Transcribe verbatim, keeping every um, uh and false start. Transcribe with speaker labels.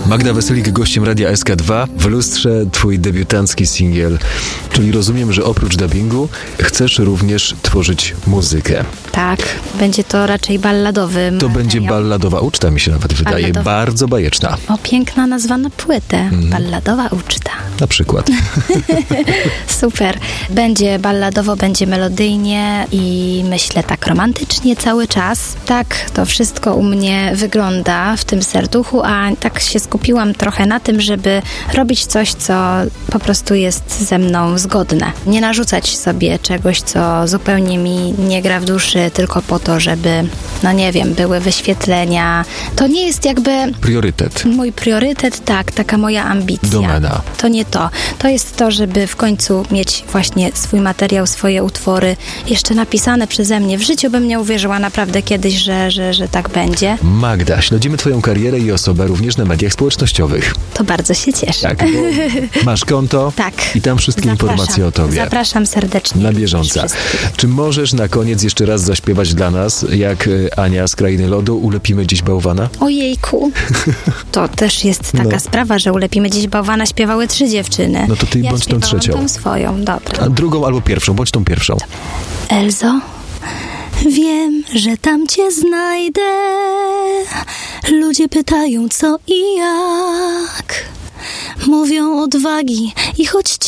Speaker 1: Magda Weselik gościem Radia S K dwa. W lustrze twój debiutancki singiel. Czyli rozumiem, że oprócz dubbingu chcesz również tworzyć muzykę.
Speaker 2: Tak, będzie to raczej balladowy
Speaker 1: To
Speaker 2: materiał.
Speaker 1: będzie balladowa uczta, mi się nawet wydaje.
Speaker 2: Balladowa.
Speaker 1: Bardzo bajeczna.
Speaker 2: O, piękna nazwa na płytę.
Speaker 1: Mhm.
Speaker 2: Balladowa uczta.
Speaker 1: Na przykład.
Speaker 2: Super. Będzie balladowo, będzie melodyjnie i myślę tak romantycznie cały czas. Tak to wszystko u mnie wygląda w tym serduchu, a tak się skupiłam trochę na tym, żeby robić coś, co po prostu jest ze mną zgodne. Nie narzucać sobie czegoś, co zupełnie mi nie gra w duszy, tylko po to, żeby, no nie wiem, były wyświetlenia. To nie jest jakby
Speaker 1: Priorytet.
Speaker 2: mój priorytet, tak, taka moja ambicja.
Speaker 1: Domena.
Speaker 2: To nie to. To jest to, żeby w końcu mieć właśnie swój materiał, swoje utwory jeszcze napisane przeze mnie. W życiu bym nie uwierzyła naprawdę kiedyś, że, że, że tak będzie.
Speaker 1: Magda, śledzimy twoją karierę i osobę również na mediach społecznościowych.
Speaker 2: To bardzo się cieszę.
Speaker 1: Tak, bo masz konto
Speaker 2: Tak.
Speaker 1: i tam wszystkie
Speaker 2: Zapraszam.
Speaker 1: informacje o tobie.
Speaker 2: Zapraszam serdecznie.
Speaker 1: Na bieżąco.
Speaker 2: Wszystkich.
Speaker 1: Czy możesz na koniec jeszcze raz zaśpiewać dla nas, jak y, Ania z Krainy Lodu, Ulepimy dziś bałwana?
Speaker 2: Ojejku. To też jest taka
Speaker 1: No.
Speaker 2: sprawa, że Ulepimy dziś bałwana śpiewały trzy dziewczyny.
Speaker 1: No to ty
Speaker 2: ja
Speaker 1: bądź tą
Speaker 2: śpiewałam
Speaker 1: trzecią.
Speaker 2: tą swoją, dobra.
Speaker 1: A drugą albo pierwszą, bądź tą pierwszą.
Speaker 2: Elzo, wiem, że tam cię znajdę. Ludzie pytają co i jak. Mówią odwagi i choć